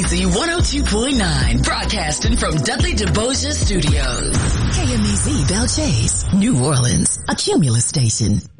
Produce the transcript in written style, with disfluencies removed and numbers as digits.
KMEZ 102.9, broadcasting from Dudley DeBoja Studios. KMEZ Belle Chase, New Orleans, a Cumulus station.